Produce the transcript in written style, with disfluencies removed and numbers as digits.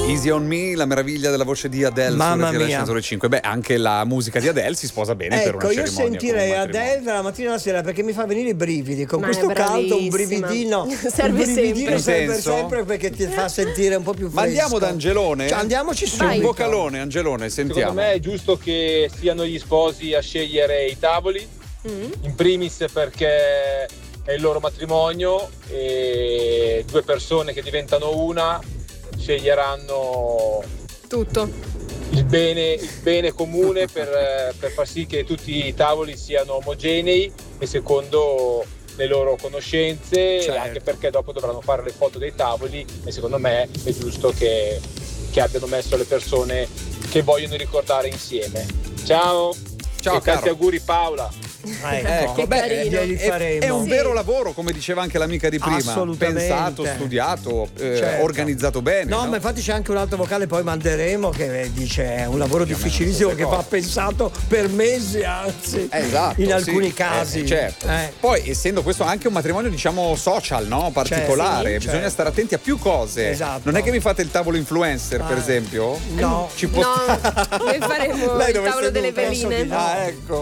Easy on Me, la meraviglia della voce di Adele. Mamma su mia. 105. Beh, anche la musica di Adele si sposa bene per una Ecco, io cerimonia. sentirei con un matrimonio. Adele dalla mattina alla sera perché mi fa venire i brividi. Con Ma questo è caldo, un bravissima. brividino. Serve un brividino sempre. serve In senso? sempre perché ti fa sentire un po' più fresco. Ma andiamo da Angelone? Cioè, andiamoci Un subito. vocalone, Angelone, sentiamo. Secondo me è giusto che siano gli sposi a scegliere i tavoli, in primis perché è il loro matrimonio e due persone che diventano una sceglieranno Tutto. il bene comune per far sì che tutti i tavoli siano omogenei e secondo le loro conoscenze, Certo. anche perché dopo dovranno fare le foto dei tavoli e secondo me è giusto che abbiano messo le persone che vogliono ricordare insieme. Ciao! Ciao, e tanti caro. auguri Paola! Ecco, Che carino. glieli faremo. è un Sì. vero lavoro, come diceva anche l'amica di prima. Assolutamente. Pensato, studiato, Certo. organizzato bene. No, ma infatti c'è anche un altro vocale, poi manderemo, che dice è un lavoro difficilissimo queste che va cose. pensato per mesi, anzi, Esatto, in alcuni sì. casi. Certo. Poi, essendo questo anche un matrimonio, diciamo, social, no? Particolare, Sì, bisogna certo. stare attenti a più cose. Esatto. Non è che mi fate il tavolo influencer, per esempio? No. Ci può No, noi faremo Lei il dove è tavolo delle seduta? veline. no. Ah, ecco.